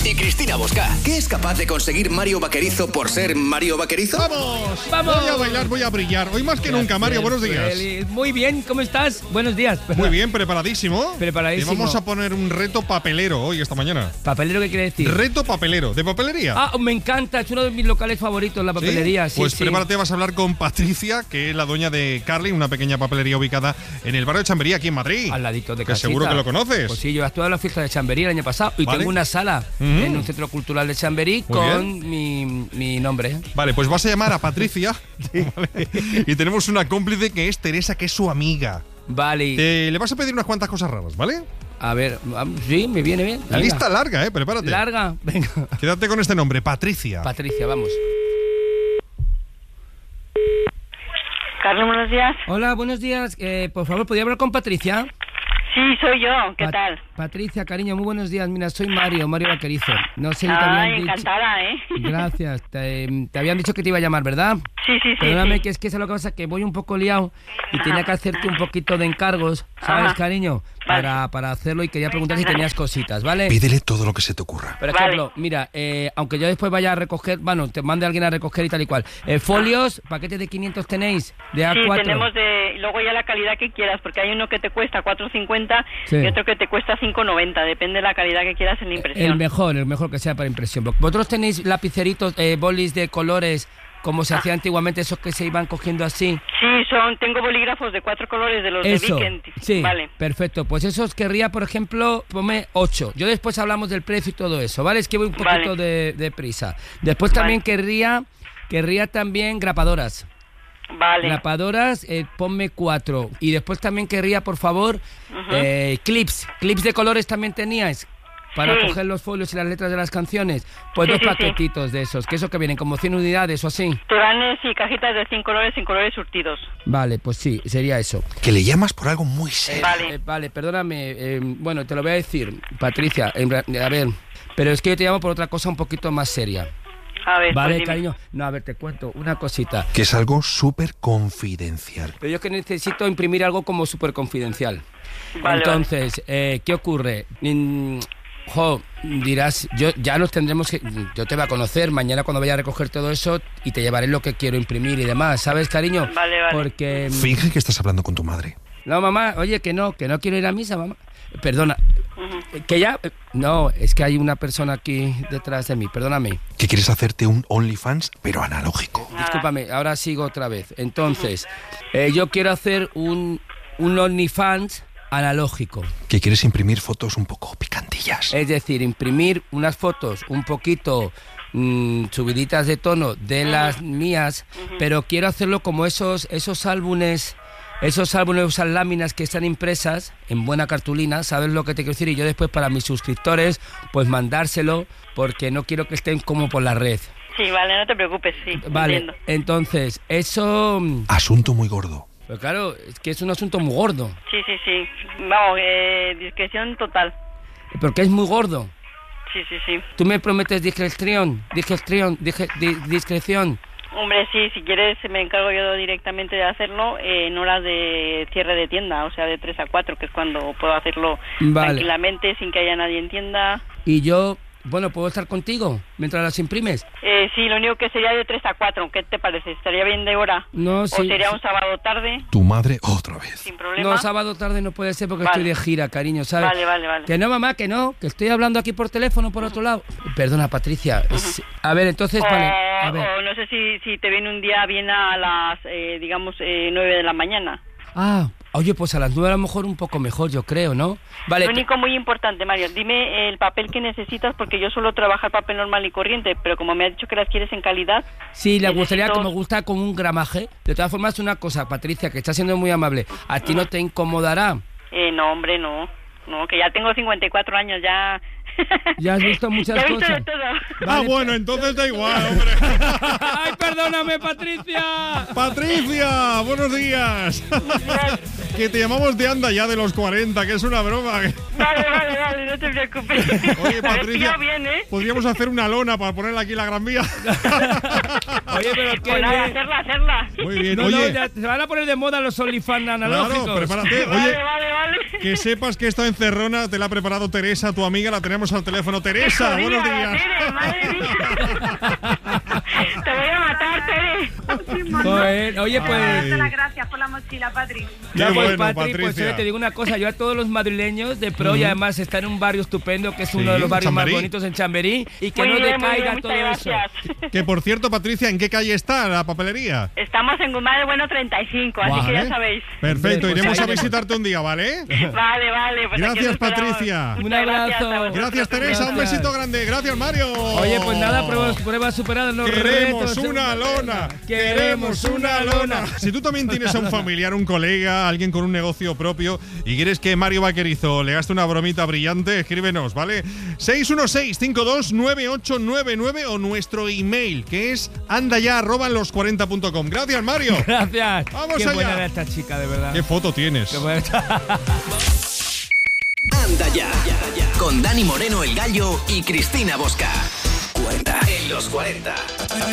y Cristina Bosca. ¿Qué es capaz de conseguir Mario Vaquerizo por ser Mario Vaquerizo? ¡Vamos! ¡Vamos! Voy a bailar, voy a brillar. Hoy más que nunca, Mario, buenos días. Muy bien, ¿cómo estás? Buenos días. Muy bien, ¿preparadísimo? Preparadísimo. Te vamos a poner un reto papelero hoy, esta mañana. ¿Papelero qué quiere decir? Reto papelero, ¿de papelería? Ah, me encanta, es uno de mis locales favoritos, la papelería. Sí, pues sí. prepárate, vas a hablar con Patricia, que es la dueña de Carly, una pequeña papelería ubicada en el barrio de Chamberí, aquí en Madrid. Al ladito de que casita. seguro que lo conoces. Pues sí, yo estuve en la fiesta de Chamberí el año pasado y Vale. tengo una sala en un centro cultural de Chamberí con mi nombre. Vale, pues vas a llamar a Patricia ¿vale? Y tenemos una cómplice que es Teresa, que es su amiga. Vale. Le vas a pedir unas cuantas cosas raras, ¿vale? A ver, sí, me viene bien. La Venga. lista larga, prepárate. Larga, venga. Quédate con este nombre, Patricia. Patricia, vamos. Carlos, buenos días. Hola, buenos días. Por favor, ¿podría hablar con Patricia? Sí, soy yo. ¿Qué tal? Patricia, cariño, muy buenos días. Mira, soy Mario Vaquerizo. No sé si te Ay, habían dicho... encantada, ¿eh? Gracias. Te habían dicho que te iba a llamar, ¿verdad? Sí. Perdóname, sí. que es lo que pasa, que voy un poco liado y tenía que hacerte un poquito de encargos, ¿sabes, Ajá. cariño? Para hacerlo, y quería preguntar si tenías cositas, ¿vale? Pídele todo lo que se te ocurra. Por ejemplo, mira, aunque yo después vaya a recoger, bueno, te mande alguien a recoger y tal y cual. Folios, paquetes de 500 tenéis, de A4. Sí, tenemos luego ya la calidad que quieras, porque hay uno que te cuesta 4.50 Sí. y otro que te cuesta 5.90, depende de la calidad que quieras en la impresión. El mejor que sea para impresión. ¿Vosotros tenéis lapiceritos, bolis de colores, como se hacía antiguamente, esos que se iban cogiendo así? Sí, tengo bolígrafos de 4 colores de los Eso, de Weekend. sí, Vale. perfecto. Pues esos querría, por ejemplo, ponme 8. Yo después hablamos del precio y todo eso, ¿vale? Es que voy un poquito de prisa. Después también querría también grapadoras. Vale. Grapadoras, ponme 4. Y después también querría, por favor, clips. Clips de colores también teníais. Para Sí. coger los folios y las letras de las canciones. Pues Sí, 2 sí, sí. paquetitos de esos, que eso que vienen como 100 unidades o así. Te van, cajitas de 5 colores surtidos. Vale, pues sí, sería eso. Que le llamas por algo muy serio. Vale. Vale, perdóname. Bueno, te lo voy a decir, Patricia. A ver, pero es que yo te llamo por otra cosa un poquito más seria. A ver, Vale, pues dime. cariño. No, a ver, te cuento una cosita. Que es algo súper confidencial. Pero yo es que necesito imprimir algo como súper confidencial. Vale, Entonces, ¿qué ocurre? Dirás, ya nos tendremos que... Yo te voy a conocer mañana cuando vaya a recoger todo eso y te llevaré lo que quiero imprimir y demás, ¿sabes, cariño? Vale. Porque... Finge que estás hablando con tu madre. No, mamá, oye, que no quiero ir a misa, mamá. Perdona, que ya... No, es que hay una persona aquí detrás de mí, perdóname. Que quieres hacerte un OnlyFans, pero analógico. Discúlpame, ahora sigo otra vez. Entonces, yo quiero hacer un OnlyFans analógico. Que quieres imprimir fotos un poco picantillas. Es decir, imprimir unas fotos un poquito subiditas de tono de las mías, pero quiero hacerlo como esos álbumes, esas láminas que están impresas en buena cartulina, ¿sabes lo que te quiero decir? Y yo después para mis suscriptores, pues mandárselo, porque no quiero que estén como por la red. Sí, vale, no te preocupes, sí. Vale, Entiendo. entonces, eso... Asunto muy gordo. Pero claro, es que es un asunto muy gordo. Sí. Vamos, discreción total. Porque es muy gordo. Sí. Tú me prometes discreción. Hombre, sí, si quieres me encargo yo directamente de hacerlo en horas de cierre de tienda, o sea, de 3 a 4, que es cuando puedo hacerlo tranquilamente, sin que haya nadie en tienda. Y yo, bueno, ¿puedo estar contigo mientras las imprimes? Sí, lo único que sería de 3 a 4, ¿qué te parece? ¿Estaría bien de hora? No, sí. ¿O sería un sábado tarde? Tu madre otra vez. Sin problema. No, sábado tarde no puede ser porque Vale. estoy de gira, cariño, ¿sabes? Vale. Que no, mamá, que no, que estoy hablando aquí por teléfono por otro lado. Perdona, Patricia. A ver, entonces, vale. A ver. O no sé si te viene un día bien a las, 9 de la mañana. Oye, pues a las 9 a lo mejor un poco mejor, yo creo, ¿no? Vale. Lo único muy importante, Mario, dime el papel que necesitas, porque yo suelo trabajar papel normal y corriente, pero como me has dicho que las quieres en calidad... Sí, le gustaría que me gusta con un gramaje. De todas formas, una cosa, Patricia, que está siendo muy amable. ¿A ti no te incomodará? No, hombre, no. No, que ya tengo 54 años, ya... Ya has visto muchas ya he visto cosas. de todo. Vale, bueno, entonces da igual, hombre. ¡Ay, perdóname, Patricia! Patricia, buenos días. que te llamamos de Anda Ya de los 40, que es una broma. Vale, no te preocupes. Oye, Patricia, bien, ¿eh? podríamos hacer una lona para ponerla aquí en la Gran Vía. Oye, pero qué Pues nada, hacerla. Muy bien, No, oye. ya se van a poner de moda los OnlyFans analógicos. Claro, prepárate. Oye, Vale. que sepas que esta encerrona te la ha preparado Teresa, tu amiga, la tenemos al teléfono. Teresa, buenos días. Tere, madre mía. Te voy a matar, Tere. Joder, oye, pues... Darte las gracias por la mochila, Patri. Qué Ya, pues, bueno, Patri, pues Patricia. oye, te digo una cosa, yo a todos los madrileños de pro y además está en un barrio estupendo que es uno de los barrios Chamberí. más bonitos en Chamberí y que Muy no bien, decaiga muchas todo eso. gracias. Que por cierto, Patricia, ¿en qué calle está la papelería? Estamos en Guzmán del Bueno 35, así que ya sabéis. Perfecto, Pues iremos ahí a iremos. visitarte un día, ¿vale? Vale. Pues aquí Gracias, os esperamos. Patricia. Un Muchas abrazo. gracias a vosotros. Gracias, Teresa, un Gracias. besito grande. Gracias, Mario. Oye, pues nada, pruebas superadas, los Queremos retos. una lona. Queremos una lona. Si tú también tienes a un familiar, un colega, alguien con un negocio propio y quieres que Mario Vaquerizo le gaste una bromita brillante, escríbenos, ¿vale? 616-529899 o nuestro email, que es andaya@los40.com. Gracias, Mario. Gracias. Vamos Qué allá. buena era esta chica, de verdad. ¿Qué foto tienes? Qué buena. Anda Ya. Con Dani Moreno, el Gallo, y Cristina Bosca. 40 en los 40.